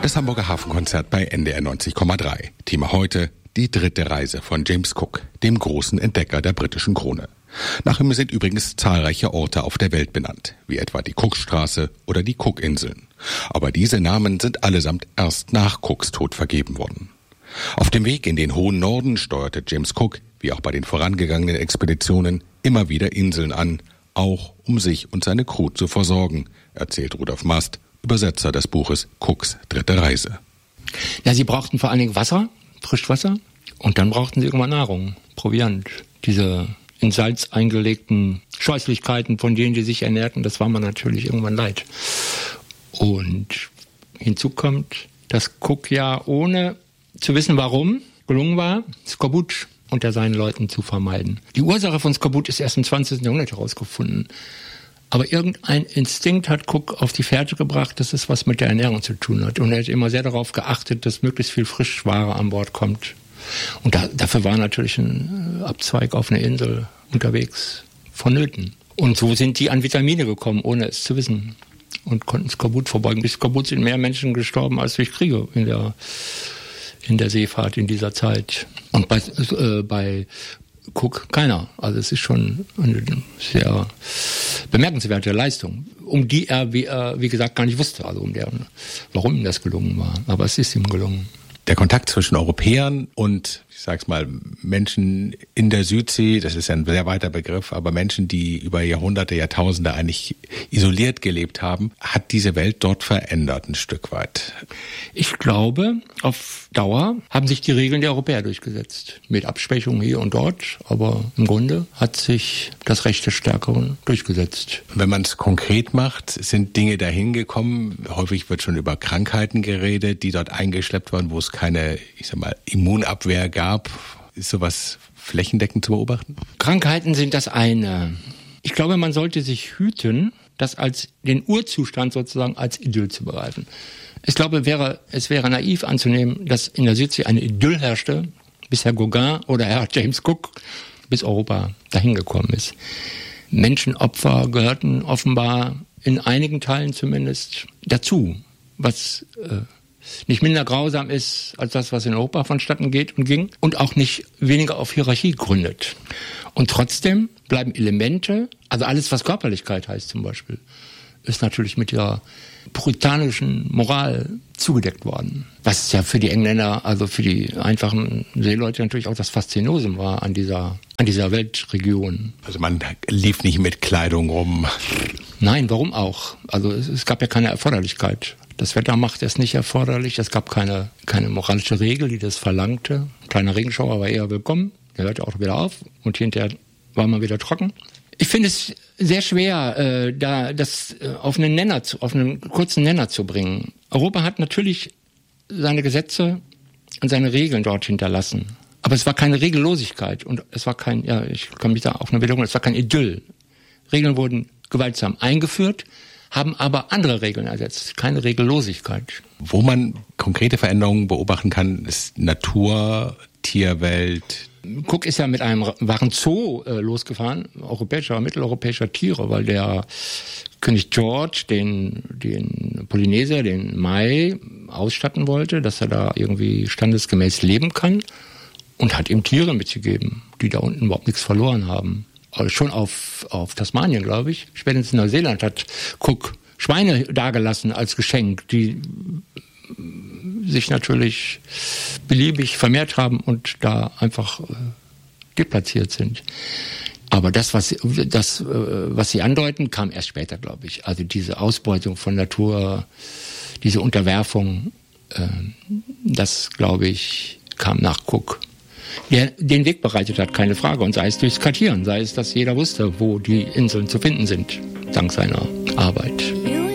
Das Hamburger Hafenkonzert bei NDR 90,3. Thema heute: die dritte Reise von James Cook, dem großen Entdecker der britischen Krone. Nach ihm sind übrigens zahlreiche Orte auf der Welt benannt, wie etwa die Cookstraße oder die Cookinseln. Aber diese Namen sind allesamt erst nach Cooks Tod vergeben worden. Auf dem Weg in den hohen Norden steuerte James Cook, wie auch bei den vorangegangenen Expeditionen, immer wieder Inseln an, auch um sich und seine Crew zu versorgen, erzählt Rudolf Mast, Übersetzer des Buches Cooks dritte Reise. Ja, sie brauchten vor allen Dingen Wasser, Frischwasser, und dann brauchten sie irgendwann Nahrung, Proviant. Diese in Salz eingelegten Scheußlichkeiten, von denen sie sich ernährten, das war man natürlich irgendwann leid. Und hinzu kommt, dass Cook ja ohne zu wissen warum gelungen war, Skorbut unter seinen Leuten zu vermeiden. Die Ursache von Skorbut ist erst im 20. Jahrhundert herausgefunden. Aber irgendein Instinkt hat Cook auf die Fährte gebracht, dass es was mit der Ernährung zu tun hat. Und er hat immer sehr darauf geachtet, dass möglichst viel Frischware an Bord kommt. Und dafür war natürlich ein Abzweig auf einer Insel unterwegs vonnöten. Und so sind die an Vitamine gekommen, ohne es zu wissen. Und konnten Skorbut vorbeugen. Durch Skorbut sind mehr Menschen gestorben als durch Kriege in der Seefahrt in dieser Zeit. Und bei Cook keiner. Also es ist schon eine sehr bemerkenswerte Leistung, um die er, wie gesagt, gar nicht wusste, also warum ihm das gelungen war. Aber es ist ihm gelungen. Der Kontakt zwischen Europäern und, ich sag's mal, Menschen in der Südsee, das ist ja ein sehr weiter Begriff, aber Menschen, die über Jahrhunderte, Jahrtausende eigentlich isoliert gelebt haben, hat diese Welt dort verändert ein Stück weit. Ich glaube, auf Dauer haben sich die Regeln der Europäer durchgesetzt. Mit Abschwächungen hier und dort, aber im Grunde hat sich das Recht des Stärkeren durchgesetzt. Wenn man es konkret macht, sind Dinge dahin gekommen. Häufig wird schon über Krankheiten geredet, die dort eingeschleppt wurden, wo es keine, ich sag mal, Immunabwehr gab. Ist sowas flächendeckend zu beobachten? Krankheiten sind das eine. Ich glaube, man sollte sich hüten, das als den Urzustand sozusagen als Idyll zu bereiten. Ich glaube, es wäre naiv anzunehmen, dass in der Südsee eine Idyll herrschte, bis Herr Gauguin oder Herr James Cook bis Europa dahin gekommen ist. Menschenopfer gehörten offenbar in einigen Teilen zumindest dazu, was nicht minder grausam ist als das, was in Europa vonstatten geht und ging und auch nicht weniger auf Hierarchie gründet. Und trotzdem bleiben Elemente, also alles, was Körperlichkeit heißt zum Beispiel, ist natürlich mit der puritanischen Moral zugedeckt worden. Was ja für die Engländer, also für die einfachen Seeleute natürlich auch das Faszinosum war an dieser Weltregion. Also man lief nicht mit Kleidung rum. Nein, warum auch? Also es gab ja keine Erforderlichkeit. Das Wetter machte es nicht erforderlich. Es gab keine moralische Regel, die das verlangte. Ein kleiner Regenschauer war eher willkommen. Der hörte auch wieder auf. Und hinterher war man wieder trocken. Ich finde es sehr schwer, das auf einen kurzen Nenner zu bringen. Europa hat natürlich seine Gesetze und seine Regeln dort hinterlassen. Aber es war keine Regellosigkeit. Und es war ich kann mich da auf eine Wiederholung, es war kein Idyll. Regeln wurden gewaltsam eingeführt, haben aber andere Regeln ersetzt, keine Regellosigkeit. Wo man konkrete Veränderungen beobachten kann, ist Natur, Tierwelt. Cook ist ja mit einem wahren Zoo losgefahren, mitteleuropäischer Tiere, weil der König George den Polynesier, den Mai, ausstatten wollte, dass er da irgendwie standesgemäß leben kann, und hat ihm Tiere mitgegeben, die da unten überhaupt nichts verloren haben. Also schon auf Tasmanien, glaube ich. Spätestens in Neuseeland hat Cook Schweine dagelassen als Geschenk, die sich natürlich beliebig vermehrt haben und da einfach deplatziert sind. Aber das, was Sie andeuten, kam erst später, glaube ich. Also diese Ausbeutung von Natur, diese Unterwerfung, das, glaube ich, kam nach Cook. Der den Weg bereitet hat, keine Frage. Und sei es durchs Kartieren, sei es, dass jeder wusste, wo die Inseln zu finden sind, dank seiner Arbeit.